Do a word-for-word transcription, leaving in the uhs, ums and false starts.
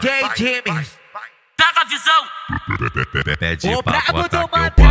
J. James. Pega a visão. Pede O pra brabo bota do que eu Manteiga.